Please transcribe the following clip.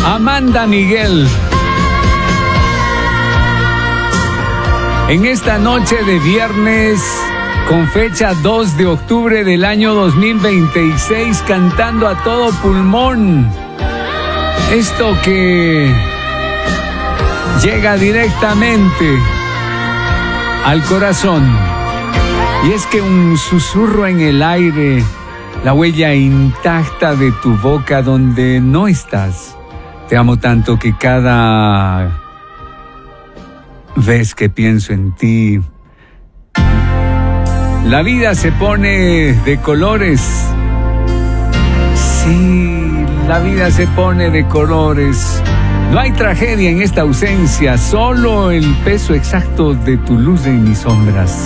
Amanda Miguel. En esta noche de viernes, con fecha 2 de octubre del año 2026, cantando a todo pulmón. Esto que llega directamente al corazón. Y es que un susurro en el aire, la huella intacta de tu boca donde no estás. Te amo tanto que cada vez que pienso en ti, la vida se pone de colores. Sí, la vida se pone de colores. No hay tragedia en esta ausencia, solo el peso exacto de tu luz en mis sombras.